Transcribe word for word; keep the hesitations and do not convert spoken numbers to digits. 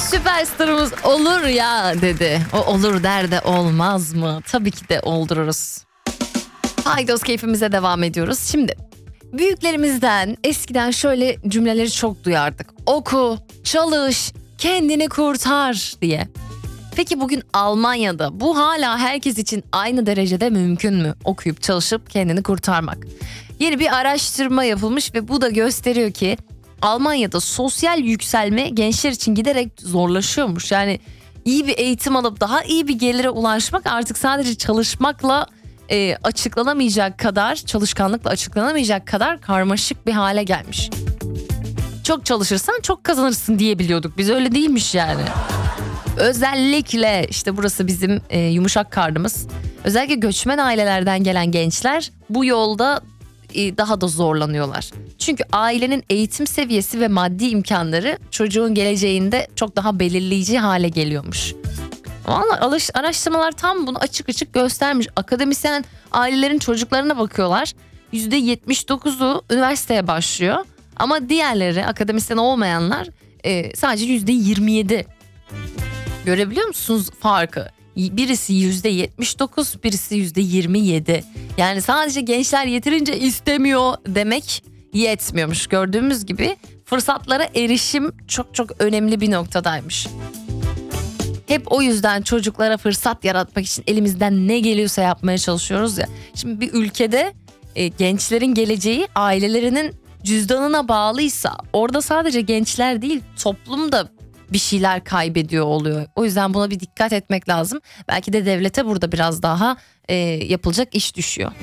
Süperstarımız olur ya dedi. O olur der de olmaz mı? Tabii ki de oldururuz. Haydos keyfimize devam ediyoruz. Şimdi büyüklerimizden eskiden şöyle cümleleri çok duyardık. Oku, çalış, kendini kurtar diye. Peki bugün Almanya'da bu hala herkes için aynı derecede mümkün mü? Okuyup çalışıp kendini kurtarmak. Yeni bir araştırma yapılmış ve bu da gösteriyor ki Almanya'da sosyal yükselme gençler için giderek zorlaşıyormuş. Yani iyi bir eğitim alıp daha iyi bir gelire ulaşmak artık sadece çalışmakla e, açıklanamayacak kadar, çalışkanlıkla açıklanamayacak kadar karmaşık bir hale gelmiş. Çok çalışırsan çok kazanırsın diye biliyorduk. Biz öyle değilmiş yani. Özellikle işte burası bizim e, yumuşak karnımız. Özellikle göçmen ailelerden gelen gençler bu yolda e, daha da zorlanıyorlar. Çünkü ailenin eğitim seviyesi ve maddi imkanları çocuğun geleceğinde çok daha belirleyici hale geliyormuş. Vallahi araştırmalar tam bunu açık açık göstermiş. Akademisyen ailelerin çocuklarına bakıyorlar. yüzde yetmiş dokuzu üniversiteye başlıyor. Ama diğerleri, akademisyen olmayanlar e, sadece yüzde yirmi yedi. Görebiliyor musunuz farkı? Birisi yüzde yetmiş dokuz, birisi yüzde yirmi yedi. Yani sadece gençler yeterince istemiyor demek yetmiyormuş. Gördüğümüz gibi fırsatlara erişim çok çok önemli bir noktadaymış. Hep o yüzden çocuklara fırsat yaratmak için elimizden ne geliyorsa yapmaya çalışıyoruz ya. Şimdi bir ülkede e, gençlerin geleceği ailelerinin cüzdanına bağlıysa orada sadece gençler değil, toplum da bir şeyler kaybediyor oluyor. O yüzden buna bir dikkat etmek lazım. Belki de devlete burada biraz daha e, yapılacak iş düşüyor.